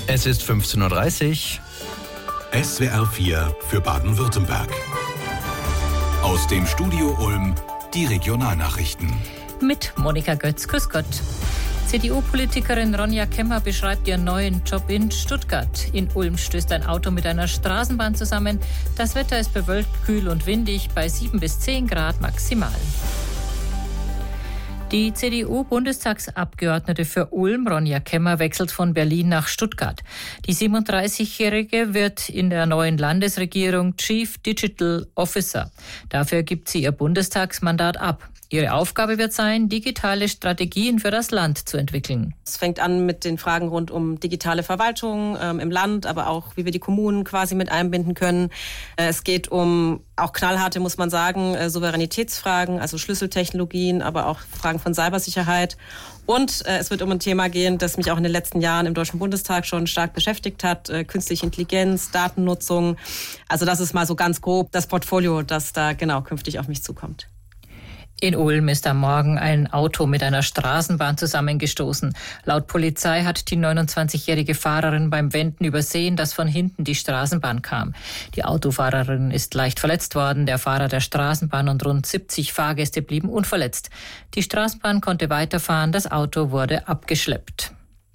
Es ist 15:30 Uhr. SWR 4 für Baden-Württemberg. Aus dem Studio Ulm die Regionalnachrichten. Mit Monika Götz. Grüß Gott. CDU-Politikerin Ronja Kemmer beschreibt ihren neuen Job in Stuttgart. In Ulm stößt ein Auto mit einer Straßenbahn zusammen. Das Wetter ist bewölkt, kühl und windig, bei 7 bis 10 Grad maximal. Die CDU-Bundestagsabgeordnete für Ulm, Ronja Kemmer, wechselt von Berlin nach Stuttgart. Die 37-Jährige wird in der neuen Landesregierung Chief Digital Officer. Dafür gibt sie ihr Bundestagsmandat ab. Ihre Aufgabe wird sein, digitale Strategien für das Land zu entwickeln. Es fängt an mit den Fragen rund um digitale Verwaltung im Land, aber auch, wie wir die Kommunen quasi mit einbinden können. Es geht um auch knallharte, muss man sagen, Souveränitätsfragen, also Schlüsseltechnologien, aber auch Fragen von Cybersicherheit. Und es wird um ein Thema gehen, das mich auch in den letzten Jahren im Deutschen Bundestag schon stark beschäftigt hat. Künstliche Intelligenz, Datennutzung. Also das ist mal so ganz grob das Portfolio, das da genau künftig auf mich zukommt. In Ulm ist am Morgen ein Auto mit einer Straßenbahn zusammengestoßen. Laut Polizei hat die 29-jährige Fahrerin beim Wenden übersehen, dass von hinten die Straßenbahn kam. Die Autofahrerin ist leicht verletzt worden, der Fahrer der Straßenbahn und rund 70 Fahrgäste blieben unverletzt. Die Straßenbahn konnte weiterfahren, das Auto wurde abgeschleppt.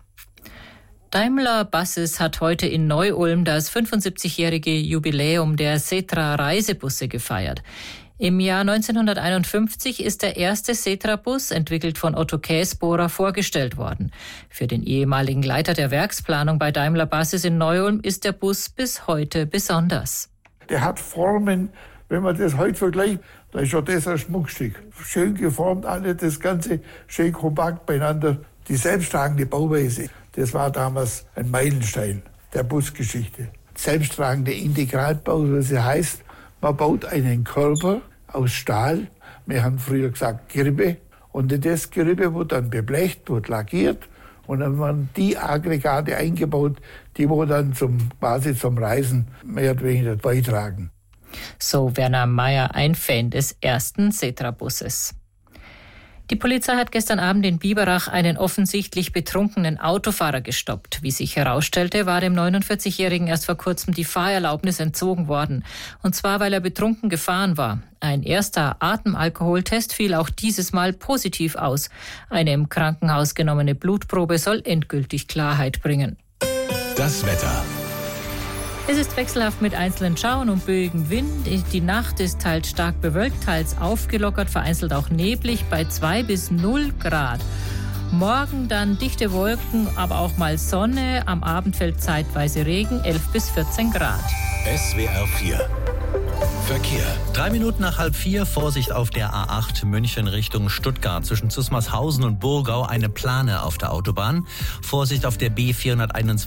Daimler Buses hat heute in Neu-Ulm das 75-jährige Jubiläum der Setra Reisebusse gefeiert. Im Jahr 1951 ist der erste Setra-Bus, entwickelt von Otto Käsbohrer, vorgestellt worden. Für den ehemaligen Leiter der Werksplanung bei Daimler Buses in Neu-Ulm ist der Bus bis heute besonders. Der hat Formen, wenn man das heute vergleicht, da ist schon das ein Schmuckstück. Schön geformt, alle das Ganze schön kompakt beieinander. Die selbsttragende Bauweise, das war damals ein Meilenstein der Busgeschichte. Selbsttragende Integralbauweise heißt, man baut einen Körper aus Stahl, wir haben früher gesagt Gerippe, und in das Gerippe wird dann beblecht, wird lackiert und dann werden die Aggregate eingebaut, die wo dann quasi zum Reisen mehr oder weniger beitragen. So Werner Meyer, ein Fan des ersten Setra-Busses. Die Polizei hat gestern Abend in Biberach einen offensichtlich betrunkenen Autofahrer gestoppt. Wie sich herausstellte, war dem 49-Jährigen erst vor kurzem die Fahrerlaubnis entzogen worden. Und zwar, weil er betrunken gefahren war. Ein erster Atemalkoholtest fiel auch dieses Mal positiv aus. Eine im Krankenhaus genommene Blutprobe soll endgültig Klarheit bringen. Das Wetter. Es ist wechselhaft mit einzelnen Schauern und böigem Wind. Die Nacht ist teils stark bewölkt, teils aufgelockert, vereinzelt auch neblig bei 2 bis 0 Grad. Morgen dann dichte Wolken, aber auch mal Sonne. Am Abend fällt zeitweise Regen, 11 bis 14 Grad. SWR 4 Verkehr. 3 Minuten nach 3:30, Vorsicht auf der A8 München Richtung Stuttgart. Zwischen Zusmarshausen und Burgau eine Plane auf der Autobahn. Vorsicht auf der B421